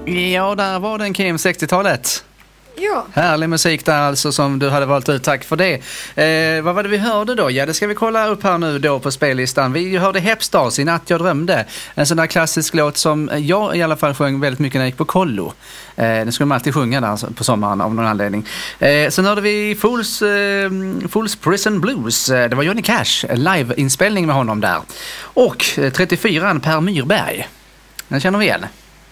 Ja, där var den Kim, 60-talet. Ja. Härlig musik där alltså som du hade valt ut, tack för det. Vad var det vi hörde då? Ja, det ska vi kolla upp här nu då på spellistan. Vi hörde Hepstars i Natt jag drömde. En sån där klassisk låt som jag i alla fall sjöng väldigt mycket när jag gick på kollo. Den skulle man alltid sjunga där på sommaren av någon anledning. Sen hörde vi Fools Prison Blues. Det var Johnny Cash, live-inspelning med honom där. Och 34an Per Myrberg. Den känner vi igen.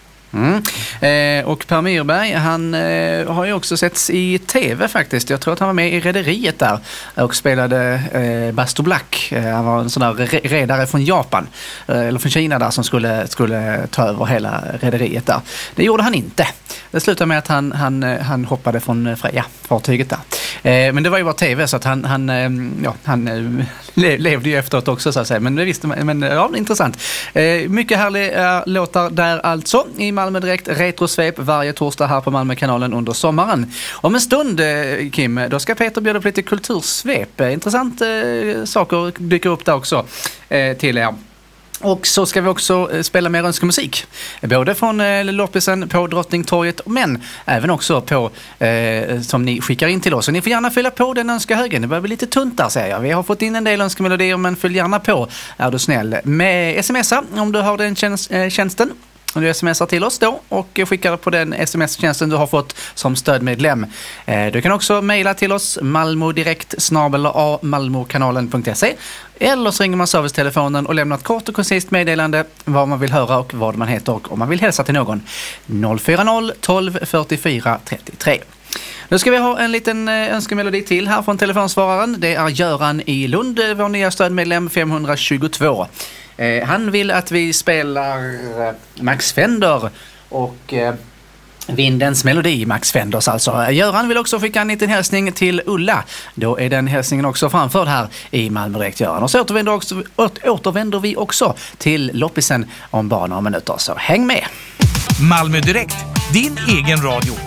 Och Per Myrberg, han har ju också setts i tv faktiskt. Jag tror att han var med i Rederiet där och spelade Basto Black. Han var en sån där redare från Japan eller från Kina där som skulle ta över hela Rederiet där. Det gjorde han inte. Det slutade med att han hoppade från Freja, fartyget där. Men det var ju bara tv så att han levde ju efteråt också så att säga. Men det visste man, men ja, intressant. Mycket härliga låtar där alltså i Malmö Direkt, retrosvep varje torsdag här på Malmökanalen under sommaren. Om en stund, Kim, då ska Peter bjuda på lite kultursvep. Intressant saker dyker upp där också till er. Och så ska vi också spela mer önskemusik. Både från loppisen på Drottningtorget, men även också på som ni skickar in till oss. Så ni får gärna fylla på den önskehögen. Det börjar bli lite tunt där, säger jag. Vi har fått in en del önskemelodier, men fyll gärna på, är du snäll. Med smsa, om du har den tjänsten. Du smsar till oss då och skickar på den sms-tjänsten du har fått som stödmedlem. Du kan också mejla till oss malmodirekt@malmokanalen.se eller så ringer man servicetelefonen och lämnar ett kort och koncist meddelande vad man vill höra och vad man heter och om man vill hälsa till någon. 040 12 44 33. Nu ska vi ha en liten önskemelodi till här från telefonsvararen. Det är Göran i Lund, vår nya stödmedlem 522. Han vill att vi spelar Max Fender och Vindens melodi, Max Fenders alltså. Göran vill också skicka en liten hälsning till Ulla. Då är den hälsningen också framförd här i Malmö Direkt, Göran. Och så återvänder vi också till loppisen om bara några minuter. Så häng med! Malmö Direkt, din egen radio.